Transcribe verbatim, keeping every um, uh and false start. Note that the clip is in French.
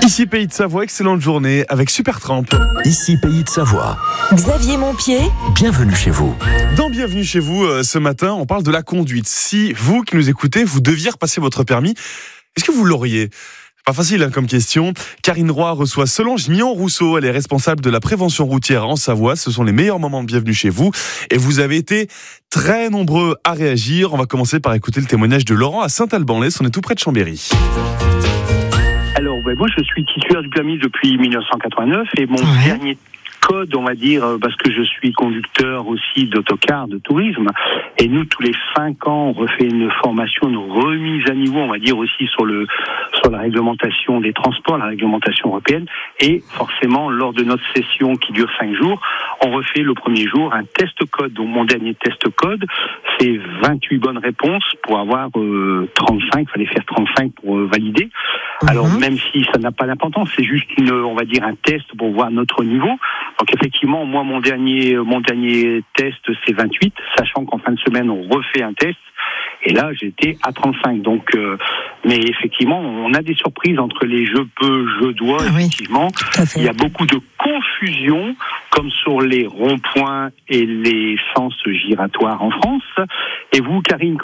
Ici Pays de Savoie, excellente journée avec Supertramp. Ici Pays de Savoie. Xavier Montpied. Bienvenue chez vous. Dans Bienvenue chez vous, euh, ce matin, on parle de la conduite. Si vous qui nous écoutez, vous deviez repasser votre permis, est-ce que vous l'auriez ? Pas facile hein, comme question. Karine Roy reçoit Solange Mion-Rousseau. Elle est responsable de la prévention routière en Savoie. Ce sont les meilleurs moments de Bienvenue chez vous. Et vous avez été très nombreux à réagir. On va commencer par écouter le témoignage de Laurent à Saint-Alban-l'Est. On est tout près de Chambéry. Alors, ben, moi, je suis titulaire du permis depuis dix-neuf cent quatre-vingt-neuf et mon ouais. dernier code, on va dire, parce que je suis conducteur aussi d'autocar, de tourisme, et nous, tous les cinq ans, on refait une formation, une remise à niveau, on va dire aussi sur le sur la réglementation des transports, la réglementation européenne, et forcément, lors de notre session qui dure cinq jours, on refait le premier jour un test code. Donc, mon dernier test code, c'est vingt-huit bonnes réponses pour avoir euh, trente-cinq, il fallait faire trente-cinq pour euh, valider. Mmh. Alors, même si ça n'a pas d'importance, c'est juste une, on va dire, un test pour voir notre niveau. Donc effectivement, moi mon dernier mon dernier test c'est vingt-huit, sachant qu'en fin de semaine on refait un test. Et là j'étais à trente-cinq. Donc, euh, mais effectivement, on a des surprises entre les je peux, je dois. Ah effectivement, oui, il y a beaucoup de confusion, comme sur les ronds-points et les sens giratoires en France. Et vous, Karine,